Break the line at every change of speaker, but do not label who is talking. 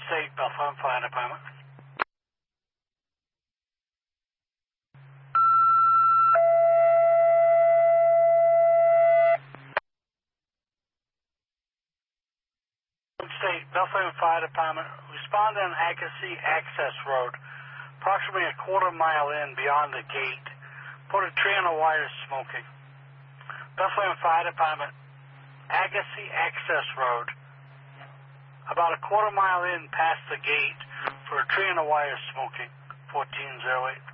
State, Bethlehem Fire Department. State, Bethlehem Fire Department. Respond on Agassiz Access Road, approximately a quarter-mile in beyond the gate. Put a tree on the wire smoking. Bethlehem Fire Department, Agassiz Access Road, about a quarter-mile in past the gate for a tree on the wire smoking. 1408.